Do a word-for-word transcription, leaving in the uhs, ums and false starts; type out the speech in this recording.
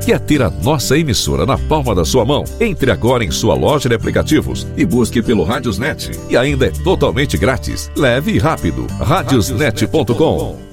Quer ter a nossa emissora na palma da sua mão? Entre agora em sua loja de aplicativos e busque pelo Radiosnet. E ainda é totalmente grátis. Leve e rápido. radiosnet ponto com.